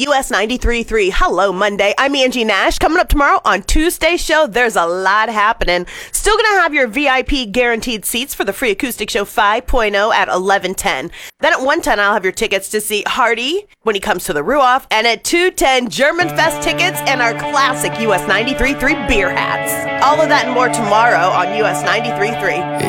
US 93.3. Hello, Monday. I'm Angie Nash. Coming up tomorrow on Tuesday's show, there's a lot happening. Still going to have your VIP guaranteed seats for the Free Acoustic Show 5.0 at 11:10. Then at 1:10, I'll have your tickets to see Hardy when he comes to the Ruoff. And at 2:10, German Fest tickets and our classic US 93.3 beer hats. All of that and more tomorrow on US 93.3.